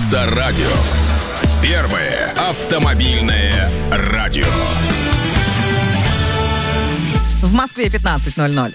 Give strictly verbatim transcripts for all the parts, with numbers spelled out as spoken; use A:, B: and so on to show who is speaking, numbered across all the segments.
A: Авторадио. Первое автомобильное радио.
B: В Москве пятнадцать ноль ноль.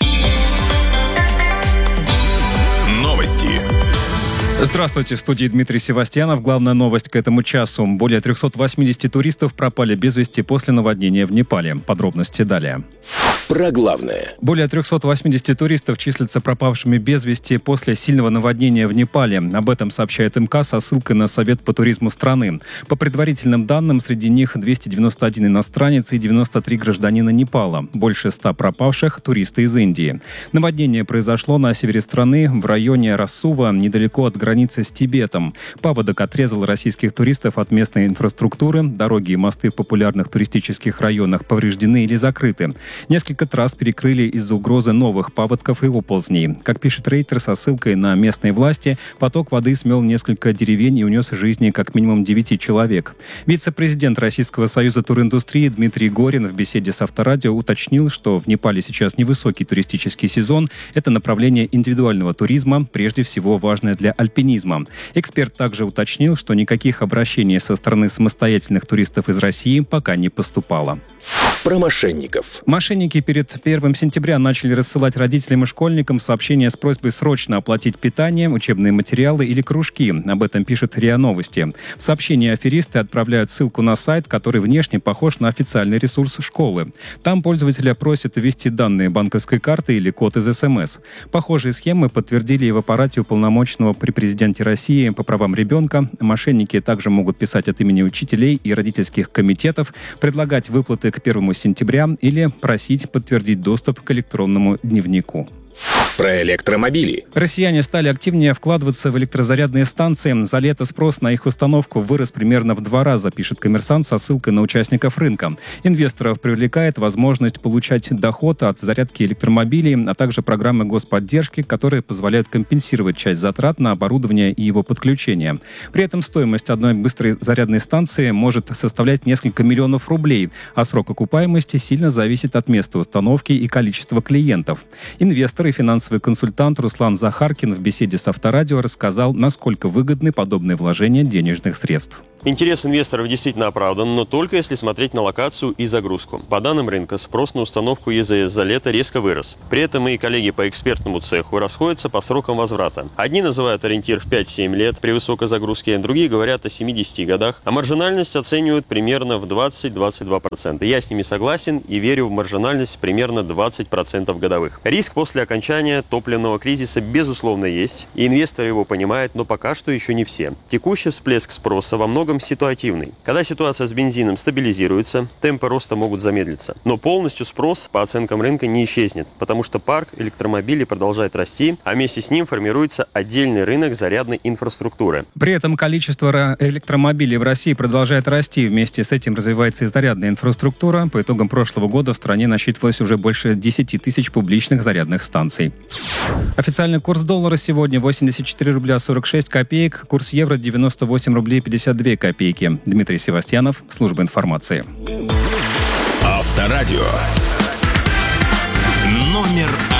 A: Новости.
C: Здравствуйте, в студии Дмитрий Севастьянов. Главная новость к этому часу. Более триста восемьдесят туристов пропали без вести после наводнения в Непале. Подробности далее.
A: Про главное.
C: Более триста восемьдесят туристов числятся пропавшими без вести после сильного наводнения в Непале. Об этом сообщает МК со ссылкой на Совет по туризму страны. По предварительным данным, среди них двести девяносто один иностранец и девяносто три гражданина Непала. Больше ста пропавших – туристы из Индии. Наводнение произошло на севере страны, в районе Рассува, недалеко от границы с Тибетом. Паводок отрезал российских туристов от местной инфраструктуры. Дороги и мосты в популярных туристических районах повреждены или закрыты. Несколько трасс перекрыли из-за угрозы новых паводков и оползней. Как пишет Рейтер со ссылкой на местные власти, поток воды смел несколько деревень и унес жизни как минимум девяти человек. Вице-президент Российского союза туриндустрии Дмитрий Горин в беседе с Авторадио уточнил, что в Непале сейчас невысокий туристический сезон. Это направление индивидуального туризма, прежде всего важное для альпинизма. Эксперт также уточнил, что никаких обращений со стороны самостоятельных туристов из России пока не поступало.
A: Про мошенников.
C: Мошенники перед первым сентября начали рассылать родителям и школьникам сообщения с просьбой срочно оплатить питание, учебные материалы или кружки. Об этом пишет РИА Новости. В сообщении аферисты отправляют ссылку на сайт, который внешне похож на официальный ресурс школы. Там пользователя просят ввести данные банковской карты или код из СМС. Похожие схемы подтвердили и в аппарате уполномоченного при президенте России по правам ребенка. Мошенники также могут писать от имени учителей и родительских комитетов, предлагать выплаты к первому сентября или просить подтвердить доступ к электронному дневнику.
A: Про электромобили.
C: Россияне стали активнее вкладываться в электрозарядные станции. За лето спрос на их установку вырос примерно в два раза, пишет «Коммерсант» со ссылкой на участников рынка. Инвесторов привлекает возможность получать доход от зарядки электромобилей, а также программы господдержки, которые позволяют компенсировать часть затрат на оборудование и его подключение. При этом стоимость одной быстрой зарядной станции может составлять несколько миллионов рублей, а срок окупаемости сильно зависит от места установки и количества клиентов. Инвестор и финансовый консультант Руслан Захаркин в беседе с Авторадио рассказал, насколько выгодны подобные вложения денежных средств.
D: Интерес инвесторов действительно оправдан, но только если смотреть на локацию и загрузку. По данным рынка, спрос на установку и зэ эс за лето резко вырос. При этом мои коллеги по экспертному цеху расходятся по срокам возврата. Одни называют ориентир в пять-семь лет при высокой загрузке, другие говорят о семидесяти годах, а маржинальность оценивают примерно в двадцать-двадцать два процента. Я с ними согласен и верю в маржинальность примерно двадцать процентов годовых. Риск после окончания топливного кризиса безусловно есть, и инвесторы его понимают, но пока что еще не все. Текущий всплеск спроса во многом ситуативный. Когда ситуация с бензином стабилизируется, темпы роста могут замедлиться. Но полностью спрос, по оценкам рынка, не исчезнет, потому что парк электромобилей продолжает расти, а вместе с ним формируется отдельный рынок зарядной инфраструктуры.
C: При этом количество электромобилей в России продолжает расти. Вместе с этим развивается и зарядная инфраструктура. По итогам прошлого года в стране насчитывалось уже больше десяти тысяч публичных зарядных станций. Официальный курс доллара сегодня восемьдесят четыре рубля сорок шесть копеек, курс евро девяносто восемь рублей пятьдесят две копейки. Дмитрий Севастьянов, служба информации.
A: Авторадио. Номер